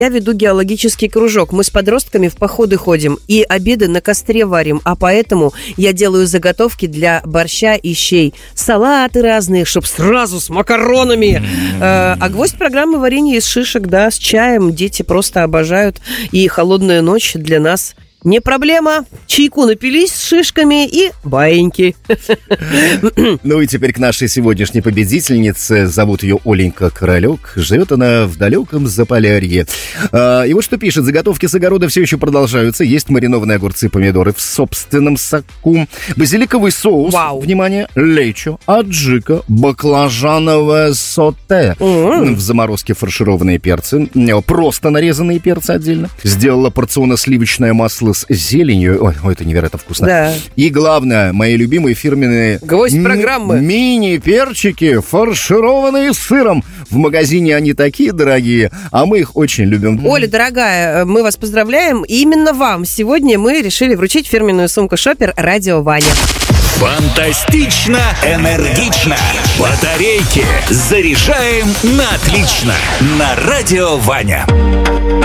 Я веду геологический кружок. Мы с подростками в походы ходим и обеды на костре варим. А поэтому я делаю заготовки для борща и щей. Салаты разные, чтоб сразу с макаронами. А гвоздь программы варенье из шишек, да, с чаем. Дети просто обожают. И холодная ночь для нас не проблема. Чайку напились с шишками и баиньки. Ну и теперь к нашей сегодняшней победительнице. Зовут ее Оленька Королек. Живет она в далеком Заполярье. И вот что пишет. Заготовки с огорода все еще продолжаются. Есть маринованные огурцы и помидоры в собственном соку. Базиликовый соус. Вау. Внимание. Лечо, аджика, баклажановое соте. В заморозке фаршированные перцы. Просто нарезанные перцы отдельно. Сделала порционно-сливочное масло с зеленью. Ой, это невероятно вкусно. Да. И главное, мои любимые фирменные гвоздь программы. Мини-перчики, фаршированные сыром. В магазине они такие дорогие, а мы их очень любим. Оля, дорогая, мы вас поздравляем. И именно вам сегодня мы решили вручить фирменную сумку «Шопер» «Радио Ваня». Фантастично, энергично. Батарейки заряжаем на отлично. На Радио Ваня.